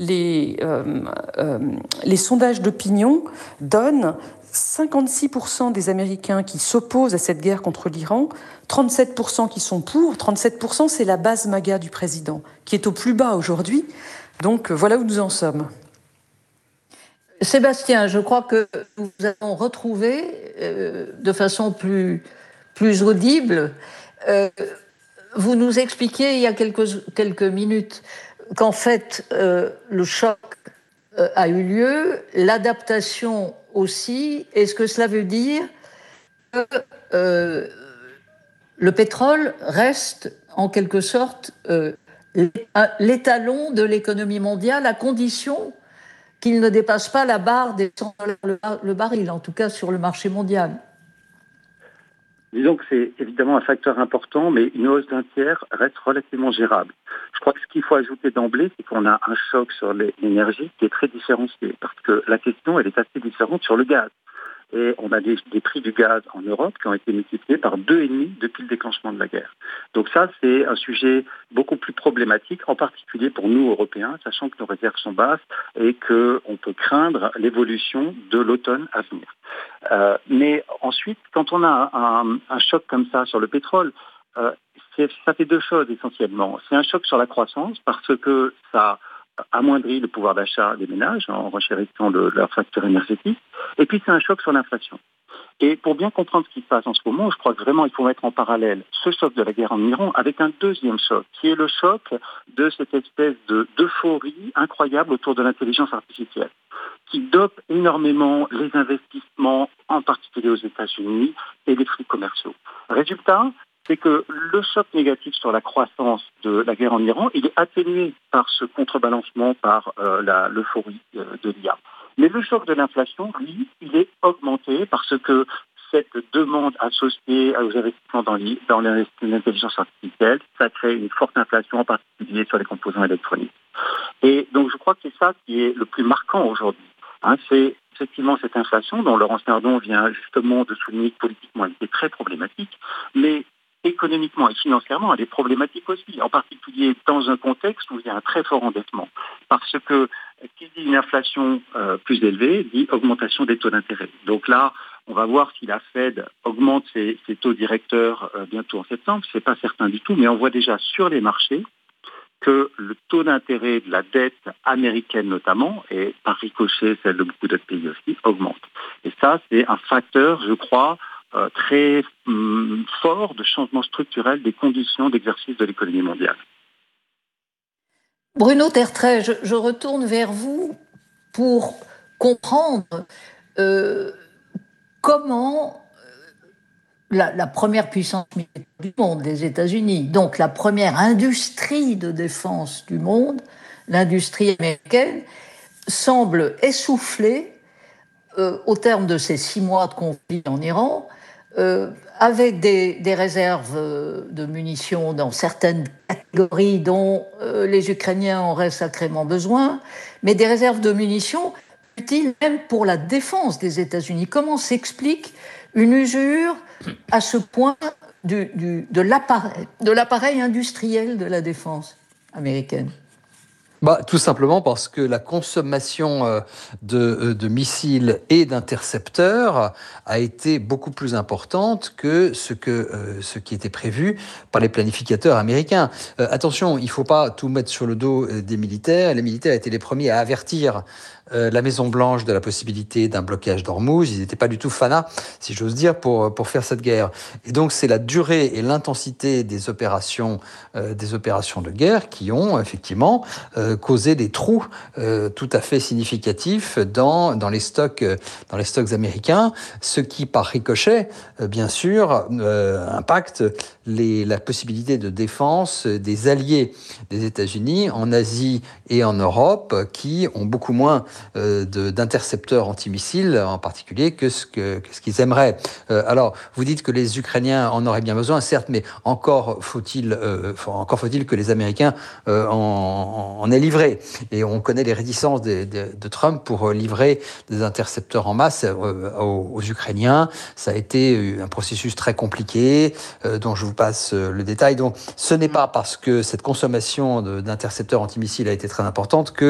les sondages d'opinion donnent 56% des Américains qui s'opposent à cette guerre contre l'Iran, 37% qui sont pour, 37% c'est la base MAGA du président, qui est au plus bas aujourd'hui. Donc voilà où nous en sommes. Sébastien, je crois que nous avons retrouvé de façon plus audible. Vous nous expliquiez il y a quelques minutes qu'en fait le choc a eu lieu, l'adaptation aussi. Est-ce que cela veut dire que le pétrole reste en quelque sorte l'étalon de l'économie mondiale à condition qu'il ne dépasse pas la barre des $100 le baril, en tout cas sur le marché mondial? Disons que c'est évidemment un facteur important, mais une hausse d'un tiers reste relativement gérable. Je crois que ce qu'il faut ajouter d'emblée, c'est qu'on a un choc sur l'énergie qui est très différencié, parce que la question, elle est assez différente sur le gaz. Et on a des prix du gaz en Europe qui ont été multipliés par 2,5 depuis le déclenchement de la guerre. Donc ça, c'est un sujet beaucoup plus problématique, en particulier pour nous, Européens, sachant que nos réserves sont basses et qu'on peut craindre l'évolution de l'automne à venir. Mais ensuite, quand on a un choc comme ça sur le pétrole, ça fait deux choses essentiellement. C'est un choc sur la croissance parce que ça amoindrit le pouvoir d'achat des ménages en renchérissant leur facteur énergétique. Et puis, c'est un choc sur l'inflation. Et pour bien comprendre ce qui se passe en ce moment, je crois que vraiment, il faut mettre en parallèle ce choc de la guerre en Iran avec un deuxième choc, qui est le choc de cette espèce d'euphorie incroyable autour de l'intelligence artificielle, qui dope énormément les investissements, en particulier aux États-Unis, et les flux commerciaux. Résultat, c'est que le choc négatif sur la croissance de la guerre en Iran, il est atténué par ce contrebalancement, par l'euphorie de l'IA. Mais le choc de l'inflation, lui, il est augmenté parce que cette demande associée aux investissements dans l'intelligence artificielle, ça crée une forte inflation, en particulier sur les composants électroniques. Et donc, je crois que c'est ça qui est le plus marquant aujourd'hui. C'est effectivement cette inflation dont Laurence Nardon vient justement de souligner que politiquement elle était très problématique, mais économiquement et financièrement, elle est problématique aussi, en particulier dans un contexte où il y a un très fort endettement. Parce que qui dit une inflation plus élevée dit augmentation des taux d'intérêt. Donc là, on va voir si la Fed augmente ses taux directeurs bientôt en septembre. Ce n'est pas certain du tout, mais on voit déjà sur les marchés que le taux d'intérêt de la dette américaine notamment, et par ricochet celle de beaucoup d'autres pays aussi, augmente. Et ça, c'est un facteur, je crois, très fort de changement structurel des conditions d'exercice de l'économie mondiale. Bruno Tertrais, je retourne vers vous pour comprendre comment la première puissance militaire du monde, les États-Unis, donc la première industrie de défense du monde, l'industrie américaine, semble essouffler au terme de ces 6 mois de conflit en Iran, avec des réserves de munitions dans certaines catégories dont les Ukrainiens auraient sacrément besoin, mais des réserves de munitions utiles même pour la défense des États-Unis. Comment s'explique une usure à ce point de l'appareil industriel de la défense américaine ? Tout simplement parce que la consommation de missiles et d'intercepteurs a été beaucoup plus importante que ce qui était prévu par les planificateurs américains. Attention, il ne faut pas tout mettre sur le dos des militaires. Les militaires étaient les premiers à avertir la Maison-Blanche de la possibilité d'un blocage d'Ormuz. Ils n'étaient pas du tout fanats, si j'ose dire, pour faire cette guerre. Et donc, c'est la durée et l'intensité des opérations de guerre qui ont effectivement causé des trous tout à fait significatifs dans les stocks américains, ce qui, par ricochet, bien sûr, impacte la possibilité de défense des alliés des États-Unis en Asie et en Europe, qui ont beaucoup moins d'intercepteurs antimissiles en particulier que ce qu'ils aimeraient. Alors, vous dites que les Ukrainiens en auraient bien besoin, certes, mais encore faut-il que les Américains en aient livré. Et on connaît les réticences de Trump pour livrer des intercepteurs en masse aux Ukrainiens. Ça a été un processus très compliqué, dont je vous passe le détail. Donc, ce n'est pas parce que cette consommation d'intercepteurs antimissiles a été très importante que